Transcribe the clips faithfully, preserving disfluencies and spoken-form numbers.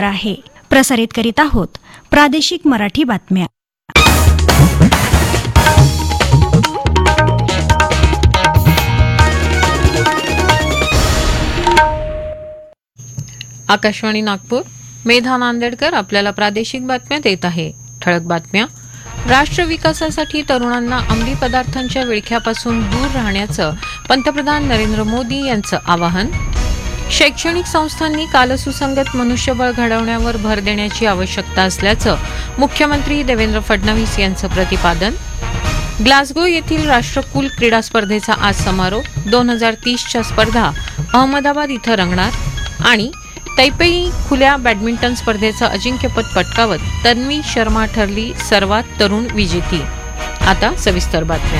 केंद्र आहे. प्रसारित करीत आहोत प्रादेशिक मराठी बातम्या. आकाशवाणी नागपूर. मेधा नांदेडकर आपल्याला प्रादेशिक बातम्या देत आहे. ठळक बातम्या. राष्ट्र विकासासाठी तरुणांना अंमली पदार्थांच्या विळख्यापासून दूर राहण्याचं पंतप्रधान नरेंद्र मोदी यांचं आवाहन. शैक्षणिक संस्थांनी कालसुसंगत मनुष्यबळ घडवण्यावर भर देण्याची आवश्यकता असल्याचं मुख्यमंत्री देवेंद्र फडणवीस यांचं प्रतिपादन. ग्लासगो येथील राष्ट्रकुल क्रीडा स्पर्धेचा आज समारोप. दोन हजार तीसच्या स्पर्धा अहमदाबाद इथं रंगणार. आणि तैपेई खुल्या बॅडमिंटन स्पर्धेचं अजिंक्यपद पटकावत तन्वी शर्मा ठरली सर्वात तरुण विजेती. आता सविस्तर बातम्या.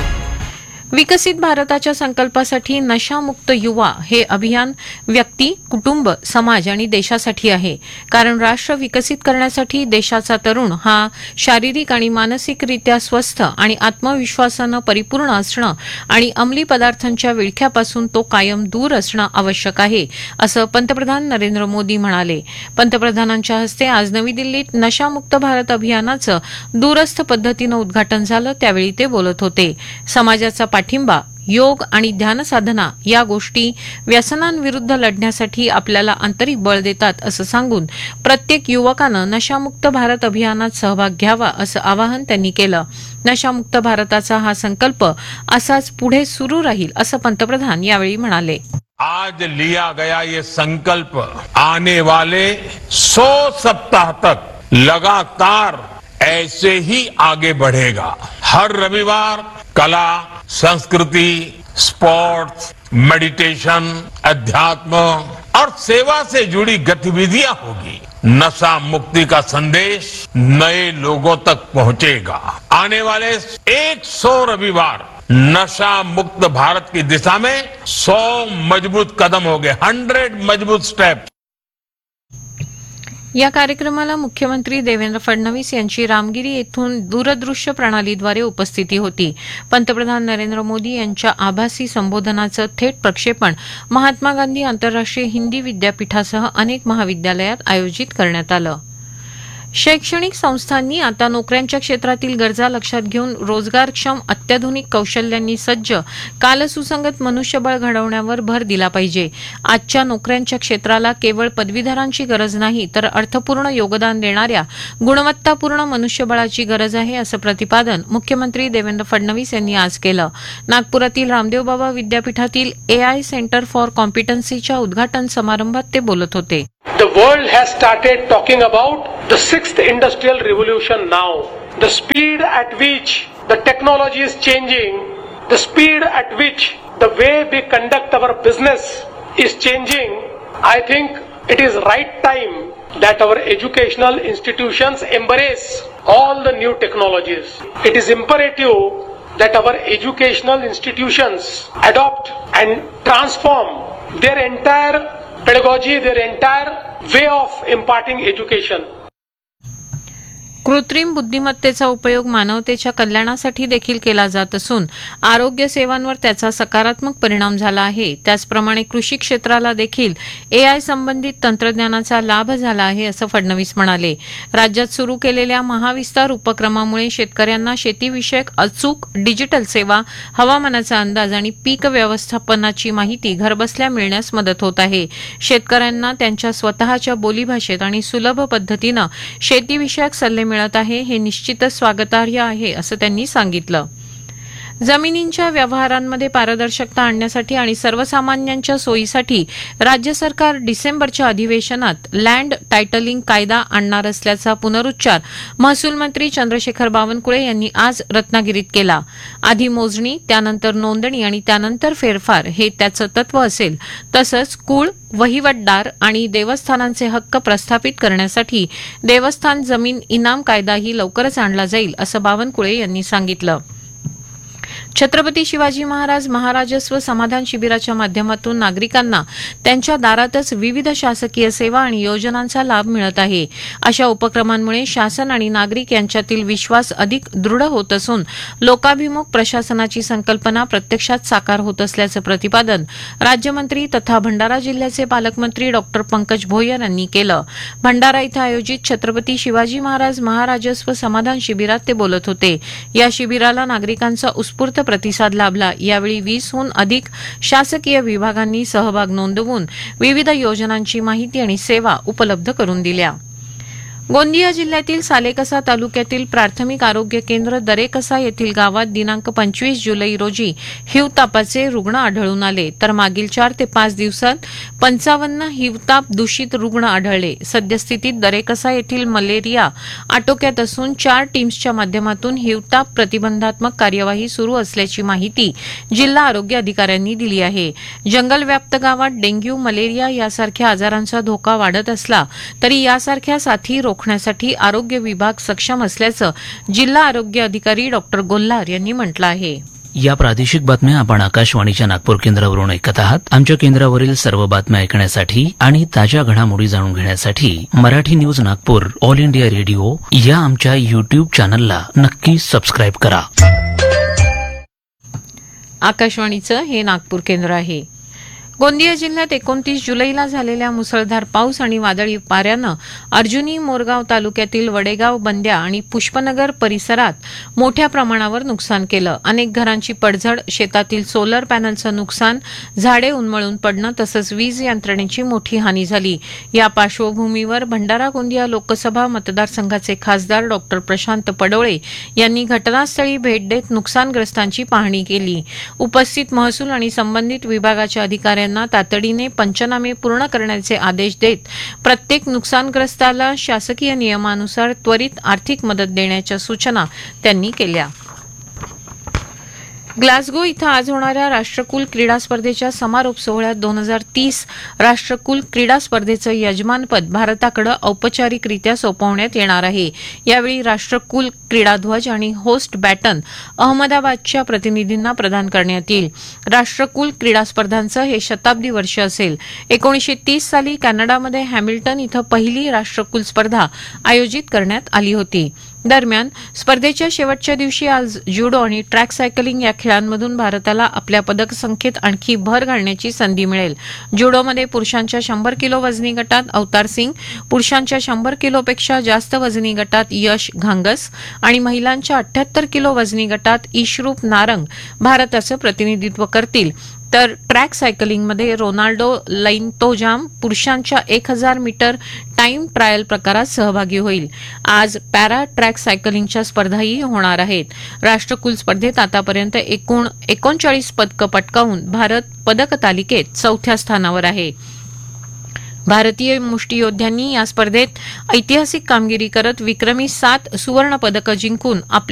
विकसित भारताच्या संकल्पासाठी नशामुक्त युवा हे अभियान व्यक्ती, कुटुंब, समाज आणि देशासाठी आहे. कारण राष्ट्र विकसित करण्यासाठी देशाचा तरुण हा शारीरिक आणि मानसिकरित्या स्वस्थ आणि आत्मविश्वासानं परिपूर्ण असणं आणि अंमली पदार्थांच्या विळख्यापासून तो कायम दूर असणं आवश्यक आहे, असं पंतप्रधान नरेंद्र मोदी म्हणाले. पंतप्रधानांच्या हस्ते आज नवी दिल्लीत नशामुक्त भारत अभियानाचं दूरस्थ पद्धतीनं उद्घाटन झालं. त्यावेळी ते बोलत होते. समाजाचा पाठिंबा, योग आणि ध्यानसाधना या गोष्टी व्यसनांविरुद्ध लढण्यासाठी आपल्याला आंतरिक बळ देतात असं सांगून प्रत्येक युवकानं नशामुक्त भारत अभियानात सहभाग घ्यावा असं आवाहन त्यांनी केलं. नशामुक्त भारताचा हा संकल्प असाच पुढे सुरू राहील असं पंतप्रधान यावेळी म्हणाले. आज लिया गया ये संकल्प आने वाले सौ सप्ताह तक लगातार ऐसे ही आगे बढ़ेगा. हर रविवार कला, संस्कृति, स्पोर्ट्स, मेडिटेशन, अध्यात्म और सेवा से जुड़ी गतिविधियां होगी. नशा मुक्ति का संदेश नए लोगों तक पहुंचेगा. आने वाले सौ रविवार नशा मुक्त भारत की दिशा में सौ मजबूत कदम हो गए. हंड्रेड मजबूत स्टेप. या कार्यक्रमाला मुख्यमंत्री देवेंद्र फडणवीस यांची रामगिरी येथून दूरदृश्य प्रणालीद्वारे उपस्थिती होती. पंतप्रधान नरेंद्र मोदी यांच्या आभासी संबोधनाचं थेट प्रक्षेपण महात्मा गांधी आंतरराष्ट्रीय हिंदी विद्यापीठासह अनेक महाविद्यालयात आयोजित करण्यात आलं. शैक्षणिक संस्थांनी आता नोकऱ्यांच्या क्षेत्रातील गरजा लक्षात घेऊन रोजगारक्षम अत्याधुनिक कौशल्यांनी सज्ज कालसुसंगत मनुष्यबळ घडवण्यावर भर दिला पाहिजे. आजच्या नोकऱ्यांच्या क्षेत्राला केवळ पदवीधरांची गरज नाही तर अर्थपूर्ण योगदान देणाऱ्या गुणवत्तापूर्ण मनुष्यबळाची गरज आहे असं प्रतिपादन मुख्यमंत्री देवेंद्र फडणवीस यांनी आज केलं. नागपुरातील रामदेव बाबा विद्यापीठातील एआय सेंटर फॉर कॉम्पिटन्सीच्या उद्घाटन समारंभात ते बोलत होते. The world has started talking about the sixth industrial revolution now. The speed at which the technology is changing, the speed at which the way we conduct our business is changing. I think it is right time that our educational institutions embrace all the new technologies. It is imperative that our educational institutions adopt and transform their entire pedagogy, their entire way of imparting education. कृत्रिम बुद्धिमत्तेचा उपयोग मानवतेच्या कल्याणासाठी देखील केला जात असून आरोग्य सेवांवर त्याचा सकारात्मक परिणाम झाला आहे. त्याचप्रमाणे कृषी क्षेत्राला देखील एआय संबंधित तंत्रज्ञानाचा लाभ झाला आहे असं फडणवीस म्हणाले. राज्यात सुरू केलेल्या महाविस्तार उपक्रमामुळे शेतकऱ्यांना शेतीविषयक अचूक डिजिटल सेवा, हवामानाचा अंदाज आणि पीक व्यवस्थापनाची माहिती घरबसल्या मिळण्यास मदत होत आहे. शेतकऱ्यांना त्यांच्या स्वतःच्या बोलीभाषेत आणि सुलभ पद्धतीनं शेतीविषयक सल्ले मिळत आहे हे निश्चितच स्वागतार्ह आहे असं त्यांनी सांगितलं. जमिनींच्या व्यवहारांमध्ये पारदर्शकता आणण्यासाठी आणि सर्वसामान्यांच्या सोयीसाठी राज्य सरकार डिसेंबरच्या अधिवेशनात लँड टायटलिंग कायदा आणणार असल्याचा पुनरुच्चार महसूल मंत्री चंद्रशेखर बावनकुळे यांनी आज रत्नागिरीत केला. आधी मोजणी, त्यानंतर नोंदणी आणि त्यानंतर फेरफार हे त्याचं तत्व असेल. तसंच कुळ, वहिवटदार आणि देवस्थानांचे हक्क प्रस्थापित करण्यासाठी देवस्थान जमीन इनाम कायदाही लवकरच आणला जाईल असं बावनकुळे यांनी सांगितलं. छत्रपती शिवाजी महाराज महाराजस्व समाधान शिबिराच्या माध्यमातून नागरिकांना त्यांच्या दारातच विविध शासकीय सेवा आणि योजनांचा लाभ मिळत आहे. अशा उपक्रमांमुळे शासन आणि नागरिक यांच्यातील विश्वास अधिक दृढ होत असून लोकाभिमुख प्रशासनाची संकल्पना प्रत्यक्षात साकार होत असल्याचं प्रतिपादन राज्यमंत्री तथा भंडारा जिल्ह्याचे पालकमंत्री डॉक्टर पंकज भोयर यांनी केलं. भंडारा इथं आयोजित छत्रपती शिवाजी महाराज महाराजस्व समाधान शिबिरात ते बोलत होते. या शिबिराला नागरिकांचा उत्स्फूर्त प्रतिसाद लाभला. यावेळी वीसहून अधिक शासकीय विभागांनी सहभाग नोंदवून विविध योजनांची माहिती आणि सेवा उपलब्ध करून दिल्या. गोंदिया जिल्ह्यातील सालेकसा तालुक्यातील प्राथमिक आरोग्य केंद्र दरेकसा येथील गावात दिनांक पंचवीस जुलै रोजी हिवतापाचे रुग्ण आढळून आले, तर मागील चार ते पाच दिवसात पंचावन्न हिवताप दूषित रुग्ण आढळले. सद्यस्थितीत दरेकसा येथील मलेरिया आटोक्यात असून चार टीम्सच्या माध्यमातून हिवताप प्रतिबंधात्मक कार्यवाही सुरू असल्याची माहिती जिल्हा आरोग्य अधिकाऱ्यांनी दिली आहे. जंगलव्याप्त गावात डेंग्यू, मलेरिया यासारख्या आजारांचा धोका वाढत असला तरी यासारख्या साथी रोखण्यासाठी आरोग्य विभाग सक्षम असल्याचं जिल्हा आरोग्य अधिकारी डॉक्टर गोल्हार यांनी म्हटलं आहे. या प्रादेशिक बातम्या आपण आकाशवाणीच्या नागपूर केंद्रावरून ऐकत आहात. आमच्या केंद्रावरील सर्व बातम्या ऐकण्यासाठी आणि ताज्या घडामोडी जाणून घेण्यासाठी Marathi news Nagpur all India radio या आमच्या युट्यूब चॅनलला नक्की सबस्क्राईब करा. आकाशवाणीचं हे नागपूर केंद्र आहे. गोंदिया जिल्ह्यात एकोणतीस जुलैला झालेल्या मुसळधार पाऊस आणि वादळी वाऱ्यानं अर्जुनी मोरगाव तालुक्यातील वडेगाव, बंद्या आणि पुष्पनगर परिसरात मोठ्या प्रमाणावर नुकसान केलं. अनेक घरांची पडझड, शेतातील सोलर पॅनलचं नुकसान, झाडे उन्मळून पडणं तसंच वीज यंत्रणेची मोठी हानी झाली. या पार्श्वभूमीवर भंडारा गोंदिया लोकसभा मतदारसंघाचे खासदार डॉक्टर प्रशांत पडोळे यांनी घटनास्थळी भेट देत नुकसानग्रस्तांची पाहणी केली. उपस्थित महसूल आणि संबंधित विभागाच्या अधिकाऱ्यांना तातडीने पंचनामे पूर्ण करण्याचे आदेश देत प्रत्येक नुकसानग्रस्ताला शासकीय नियमानुसार त्वरित आर्थिक मदत देण्याच्या सूचना त्यांनी केल्या. ग्लासगो इथं आज होणाऱ्या राष्ट्रकुल क्रीडा स्पर्धेच्या समारोप सोहळ्यात दोन हजार तीस राष्ट्रकुल क्रीडा स्पर्धेचं यजमानपद भारताकडे औपचारिकरित्या सोपवण्यात येणार आहे. यावेळी राष्ट्रकुल क्रीडाध्वज आणि होस्ट बॅटन अहमदाबादच्या प्रतिनिधींना प्रदान करण्यात येईल. राष्ट्रकुल क्रीडा स्पर्धांचं हे शताब्दी वर्ष असेल. एकोणीसशे तीस साली कॅनडामध्ये हॅमिल्टन इथं पहिली राष्ट्रकुल स्पर्धा आयोजित करण्यात आली होती. दरम्यान स्पर्धेच्या शेवटच्या दिवशी आज जुडो आणि ट्रॅक सायकलिंग या खेळांमधून भारताला आपल्या पदक संख्येत आणखी भर घालण्याची संधी मिळेल. जुडोमध्ये पुरुषांच्या शंभर किलो वजनी गटात अवतार सिंग, पुरुषांच्या शंभर किलोपेक्षा जास्त वजनी गटात यश घांगस आणि महिलांच्या अठ्ठ्याहत्तर किलो वजनी गटात ईशरूप नारंग भारताचं प्रतिनिधित्व करतील. तर ट्रॅक सायकलिंगमध्ये रोनाल्डो लैनतोजाम पुरुषांच्या एक हजार मीटर टाइम ट्रायल प्रकारात सहभागी होईल. आज पॅरा ट्रॅक सायकलिंगच्या स्पर्धाही होणार आहेत. राष्ट्रकुल स्पर्धेत आतापर्यंत एकूण एकोणचाळीस पदकं पटकावून भारत पदक तालिकेत चौथ्या स्थानावर आहे. भारतीय मुष्टियोद्ध्यांनी या स्पर्धेत ऐतिहासिक कामगिरी करत विक्रमी सात सुवर्ण पदकं जिंकून आपल्या